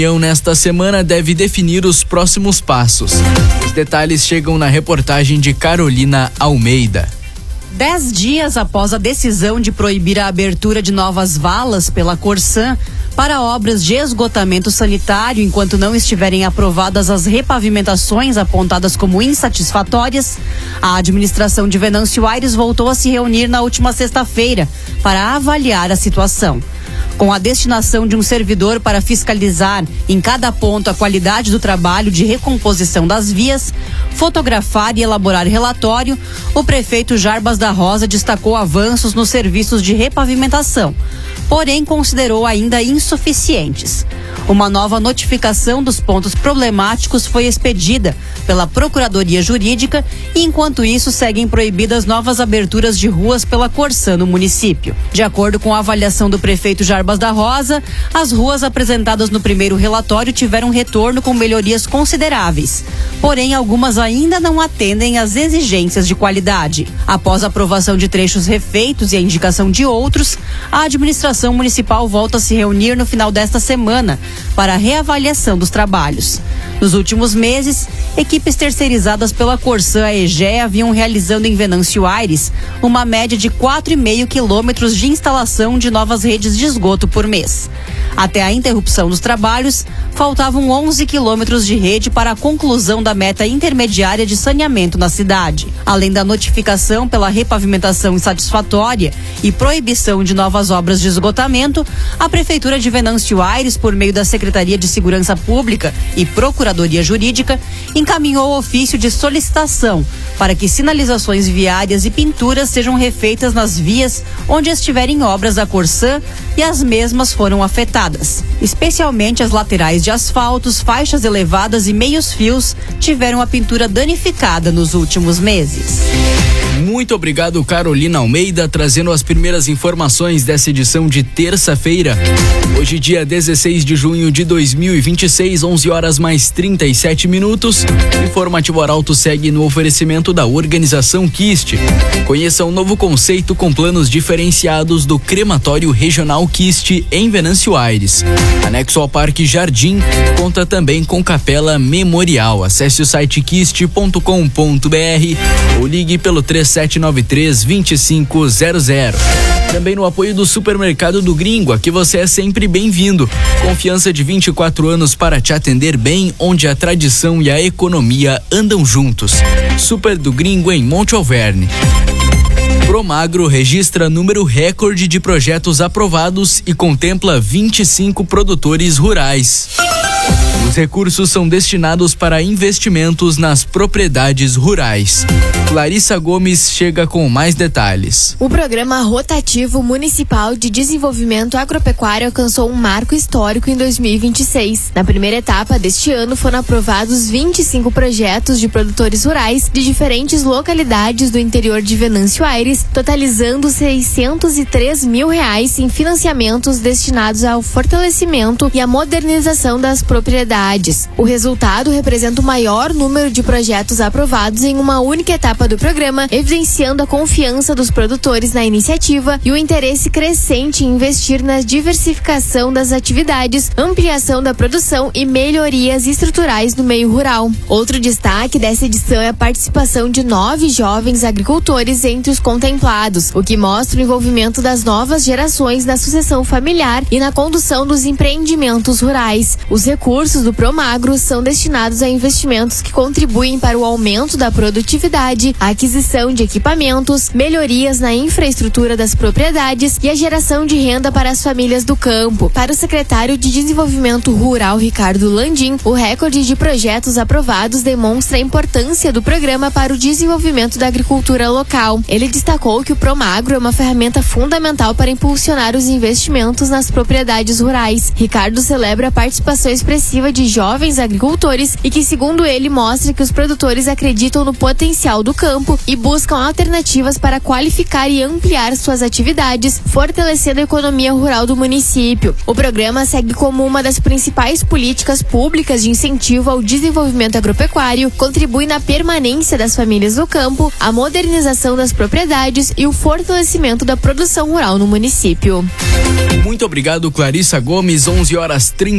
Nesta semana deve definir os próximos passos. Os detalhes chegam na reportagem de Carolina Almeida. 10 dias após a decisão de proibir a abertura de novas valas pela Corsã para obras de esgotamento sanitário enquanto não estiverem aprovadas as repavimentações apontadas como insatisfatórias, a administração de Venâncio Aires voltou a se reunir na última sexta-feira para avaliar a situação. Com a destinação de um servidor para fiscalizar em cada ponto a qualidade do trabalho de recomposição das vias, fotografar e elaborar relatório, o prefeito Jarbas da Rosa destacou avanços nos serviços de repavimentação, porém considerou ainda insuficientes. Uma nova notificação dos pontos problemáticos foi expedida pela Procuradoria Jurídica e, enquanto isso, seguem proibidas novas aberturas de ruas pela Corsã no município. De acordo com a avaliação do prefeito Jarbas da Rosa, as ruas apresentadas no primeiro relatório tiveram retorno com melhorias consideráveis, porém algumas ainda não atendem às exigências de qualidade. Após a aprovação de trechos refeitos e a indicação de outros, a administração municipal volta a se reunir no final desta semana para a reavaliação dos trabalhos. Nos últimos meses, equipes terceirizadas pela Corsã e Egea vinham realizando em Venâncio Aires uma média de 4,5 quilômetros de instalação de novas redes de esgoto por mês. Até a interrupção dos trabalhos, faltavam 11 quilômetros de rede para a conclusão da meta intermediária de saneamento na cidade. Além da notificação pela repavimentação insatisfatória e proibição de novas obras de esgotamento, a Prefeitura de Venâncio Aires, por meio da Secretaria de Segurança Pública e Procuradoria Jurídica, encaminhou ofício de solicitação para que sinalizações viárias e pinturas sejam refeitas nas vias onde estiverem obras da Corsã e as mesmas foram afetadas. Especialmente as laterais de asfaltos, faixas elevadas e meios fios tiveram a pintura danificada nos últimos meses. Muito obrigado, Carolina Almeida, trazendo as primeiras informações dessa edição de terça-feira. Hoje, dia 16 de junho de 2026, 11h37. Informativo Arauto segue no oferecimento da organização Kist. Conheça um novo conceito com planos diferenciados do Crematório Regional Kist em Venâncio Aires. Anexo ao Parque Jardim, conta também com capela memorial. Acesse o site kist.com.br ou ligue pelo 3793-2500. Também no apoio do Supermercado do Gringo, aqui você é sempre bem-vindo. Confiança de 24 anos para te atender bem, onde a tradição e a economia andam juntos. Super do Gringo em Monte Alverne. Promagro registra número recorde de projetos aprovados e contempla 25 produtores rurais. Os recursos são destinados para investimentos nas propriedades rurais. Clarissa Gomes chega com mais detalhes. O Programa Rotativo Municipal de Desenvolvimento Agropecuário alcançou um marco histórico em 2026. Na primeira etapa deste ano foram aprovados 25 projetos de produtores rurais de diferentes localidades do interior de Venâncio Aires, totalizando R$603 mil em financiamentos destinados ao fortalecimento e à modernização das propriedades. O resultado representa o maior número de projetos aprovados em uma única etapa do programa, evidenciando a confiança dos produtores na iniciativa e o interesse crescente em investir na diversificação das atividades, ampliação da produção e melhorias estruturais no meio rural. Outro destaque dessa edição é a participação de 9 jovens agricultores entre os contemplados, o que mostra o envolvimento das novas gerações na sucessão familiar e na condução dos empreendimentos rurais. Os recursos do Promagro são destinados a investimentos que contribuem para o aumento da produtividade, a aquisição de equipamentos, melhorias na infraestrutura das propriedades e a geração de renda para as famílias do campo. Para o secretário de Desenvolvimento Rural, Ricardo Landim, o recorde de projetos aprovados demonstra a importância do programa para o desenvolvimento da agricultura local. Ele destacou que o Promagro é uma ferramenta fundamental para impulsionar os investimentos nas propriedades rurais. Ricardo celebra a participação expressiva de jovens agricultores e que, segundo ele, mostra que os produtores acreditam no potencial do campo e buscam alternativas para qualificar e ampliar suas atividades, fortalecendo a economia rural do município. O programa segue como uma das principais políticas públicas de incentivo ao desenvolvimento agropecuário, contribui na permanência das famílias do campo, a modernização das propriedades e o fortalecimento da produção rural no município. Muito obrigado, Clarissa Gomes. 11h30.